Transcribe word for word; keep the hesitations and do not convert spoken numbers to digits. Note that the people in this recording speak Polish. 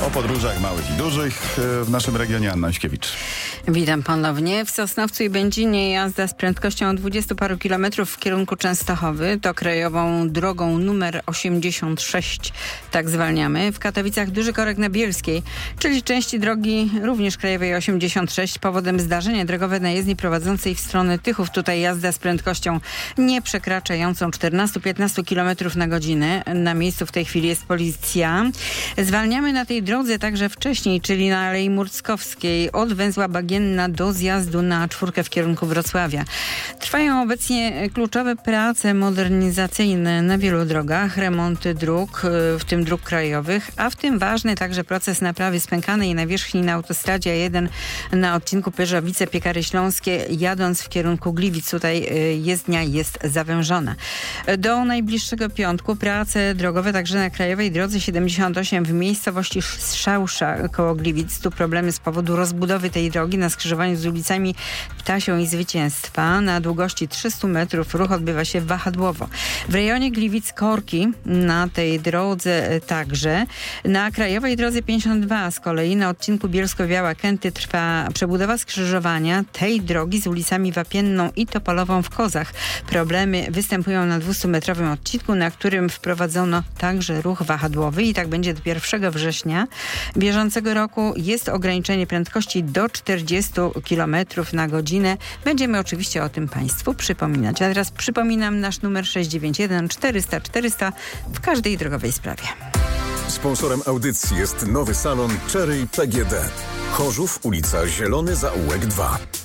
O podróżach małych i dużych w naszym regionie Anna Śkiewicz. Witam ponownie. W Sosnowcu i Będzinie jazda z prędkością dwudziestu paru kilometrów w kierunku Częstochowy. To krajową drogą numer osiemdziesiąt sześć. Tak zwalniamy. W Katowicach duży korek na Bielskiej, czyli części drogi również krajowej osiemdziesiąt sześć. Powodem zdarzenia drogowe na jezdni prowadzącej w stronę Tychów. Tutaj jazda z prędkością nie przekraczającą czternastu do piętnastu kilometrów na godzinę. Na miejscu w tej chwili jest policja. Zwalniamy na tej drodze także wcześniej, czyli na Alei Murckowskiej od węzła Bagienna do zjazdu na czwórkę w kierunku Wrocławia. Trwają obecnie kluczowe prace modernizacyjne na wielu drogach, remonty dróg, w tym dróg krajowych, a w tym ważny także proces naprawy spękanej nawierzchni na autostradzie A jeden na odcinku Pyrzowice-Piekary Śląskie, jadąc w kierunku Gliwic. Tutaj jezdnia jest zawężona. Do najbliższego piątku prace drogowe także na krajowej drodze siedemdziesiąt osiem w miejscowości Strzałsza koło Gliwic. Tu problemy z powodu rozbudowy tej drogi na skrzyżowaniu z ulicami Ptasią i Zwycięstwa. Na długości trzystu metrów ruch odbywa się wahadłowo. W rejonie Gliwic-Korki na tej drodze także. Na krajowej drodze pięćdziesiąt dwa z kolei na odcinku Bielsko-Biała-Kęty trwa przebudowa skrzyżowania tej drogi z ulicami Wapienną i Topolową w Kozach. Problemy występują na dwustumetrowym odcinku, na którym wprowadzono także ruch wahadłowy i tak będzie do pierwszego września bieżącego roku. Jest ograniczenie prędkości do czterdziestu kilometrów na godzinę. Będziemy oczywiście o tym Państwu przypominać. A teraz przypominam nasz numer sześć dziewięć jeden czterysta czterysta w każdej drogowej sprawie. Sponsorem audycji jest nowy salon Cherry P G D. Chorzów, ulica Zielony Zaułek dwa.